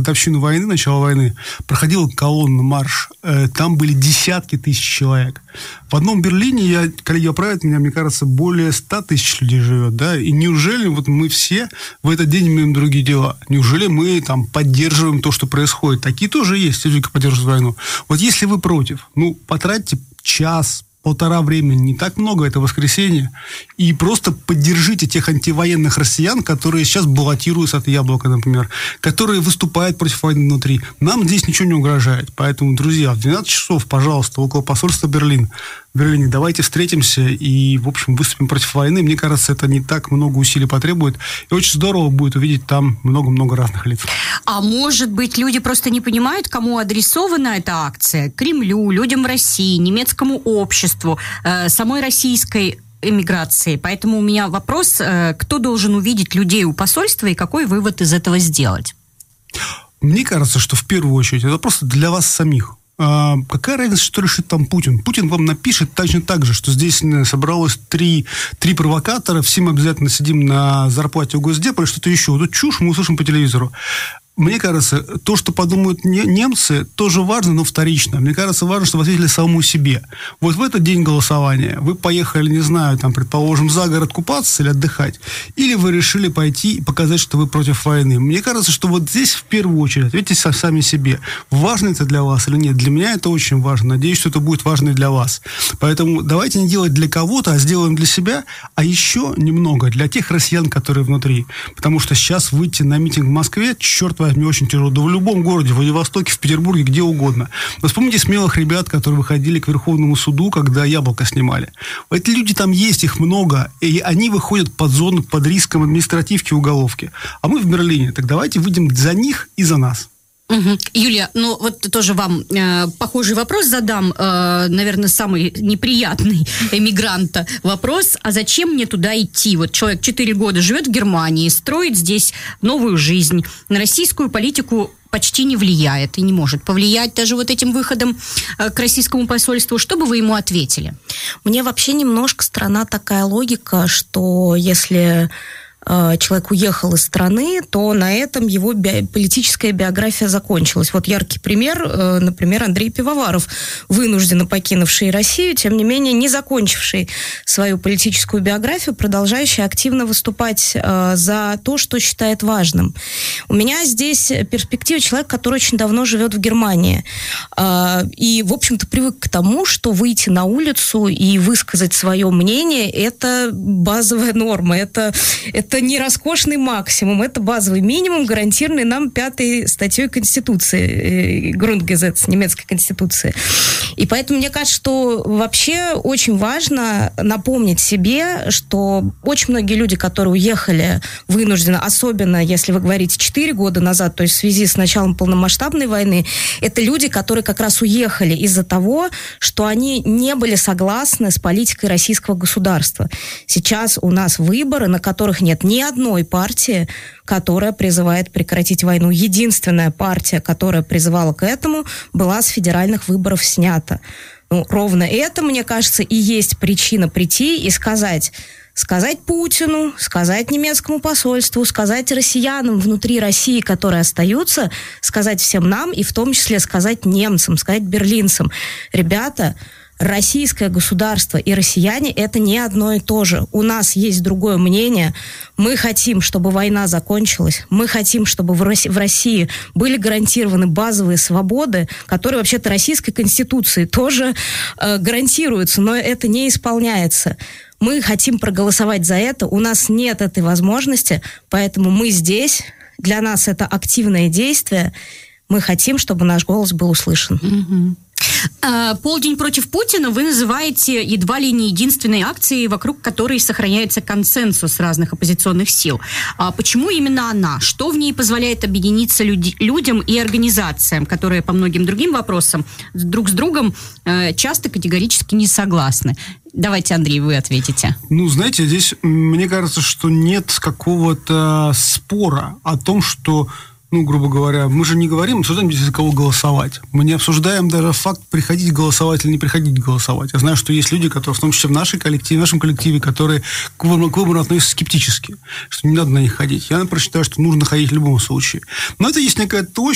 годовщину войны, начала войны, проходила колонна, марш. Там были десятки тысяч человек. В одном Берлине, коллеги оправят меня, мне кажется, более 100 тысяч людей живет, да, и неужели вот мы все в этот день имеем другие дела? Неужели мы там поддерживаем то, что происходит? Такие тоже есть, люди, которые поддерживают войну. Вот если вы против, потратьте час-полтора времени, не так много, это воскресенье, и просто поддержите тех антивоенных россиян, которые сейчас баллотируются от Яблока, например, которые выступают против войны внутри. Нам здесь ничего не угрожает. Поэтому, друзья, в 12 часов, пожалуйста, около посольства в Берлине, давайте встретимся и, в общем, выступим против войны. Мне кажется, это не так много усилий потребует. И очень здорово будет увидеть там много-много разных лиц. А может быть, люди просто не понимают, кому адресована эта акция? Кремлю, людям в России, немецкому обществу, самой российской эмиграции. Поэтому у меня вопрос, кто должен увидеть людей у посольства и какой вывод из этого сделать? Мне кажется, что в первую очередь это просто для вас самих. Какая разница, что решит там Путин? Путин вам напишет точно так же, что здесь собралось три провокатора, все мы обязательно сидим на зарплате у Госдепа или что-то еще. Вот эту чушь мы услышим по телевизору. Мне кажется, то, что подумают немцы, тоже важно, но вторично. Мне кажется, важно, чтобы ответили самому себе. Вот в этот день голосования вы поехали, не знаю, там, предположим, за город купаться или отдыхать, или вы решили пойти и показать, что вы против войны. Мне кажется, что вот здесь в первую очередь ответьте сами себе, важно это для вас или нет. Для меня это очень важно. Надеюсь, что это будет важно и для вас. Поэтому давайте не делать для кого-то, а сделаем для себя, а еще немного для тех россиян, которые внутри. Потому что сейчас выйти на митинг в Москве, черт возьми, очень тяжело. Да в любом городе, в Владивостоке, в Петербурге, где угодно. Но вспомните смелых ребят, которые выходили к Верховному суду, когда «Яблоко» снимали. Эти люди там есть, их много, и они выходят под зону, под риском административки, уголовки. А мы в Берлине. Так давайте выйдем за них и за нас. Угу. Юлия, вот тоже вам похожий вопрос задам, наверное, самый неприятный эмигранта вопрос, а зачем мне туда идти? Вот человек 4 года живет в Германии, строит здесь новую жизнь, на российскую политику почти не влияет и не может повлиять даже вот этим выходом к российскому посольству. Что бы вы ему ответили? Мне вообще немножко странна такая логика, что если человек уехал из страны, то на этом его политическая биография закончилась. Вот яркий пример, например, Андрей Пивоваров, вынужденно покинувший Россию, тем не менее не закончивший свою политическую биографию, продолжающий активно выступать за то, что считает важным. У меня здесь перспектива человека, который очень давно живет в Германии. И, в общем-то, привык к тому, что выйти на улицу и высказать свое мнение – это базовая норма, это не роскошный максимум, это базовый минимум, гарантированный нам 5-й статьей Конституции, Grundgesetz, немецкой Конституции. И поэтому мне кажется, что вообще очень важно напомнить себе, что очень многие люди, которые уехали вынужденно, особенно если вы говорите 4 года назад, то есть в связи с началом полномасштабной войны, это люди, которые как раз уехали из-за того, что они не были согласны с политикой российского государства. Сейчас у нас выборы, на которых нет ни одной партии, которая призывает прекратить войну. Единственная партия, которая призывала к этому, была с федеральных выборов снята. Ровно это, мне кажется, и есть причина прийти и сказать Путину, сказать немецкому посольству, сказать россиянам внутри России, которые остаются, сказать всем нам, и в том числе сказать немцам, сказать берлинцам: ребята, российское государство и россияне – это не одно и то же. У нас есть другое мнение. Мы хотим, чтобы война закончилась. Мы хотим, чтобы в России были гарантированы базовые свободы, которые вообще-то Российской Конституцией тоже гарантируются, но это не исполняется. Мы хотим проголосовать за это. У нас нет этой возможности, поэтому мы здесь. Для нас это активное действие. Мы хотим, чтобы наш голос был услышан. Mm-hmm. Полдень против Путина вы называете едва ли не единственной акцией, вокруг которой сохраняется консенсус разных оппозиционных сил. Почему именно она? Что в ней позволяет объединиться людям и организациям, которые по многим другим вопросам друг с другом часто категорически не согласны? Давайте, Андрей, вы ответите. Знаете, здесь мне кажется, что нет какого-то спора о том, что грубо говоря, мы же не говорим, обсуждаем здесь за кого голосовать. Мы не обсуждаем даже факт, приходить голосовать или не приходить голосовать. Я знаю, что есть люди, которые, в том числе в нашем коллективе, которые к выбору относятся скептически, что не надо на них ходить. Я, например, считаю, что нужно ходить в любом случае. Но это есть некая точка,